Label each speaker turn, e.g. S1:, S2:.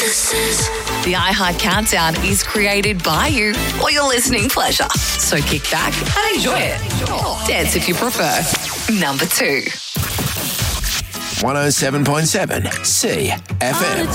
S1: The iHeart Countdown is created by you for your listening pleasure. So kick back and enjoy it. Dance if you prefer. Number 2.
S2: 107.7 CFM.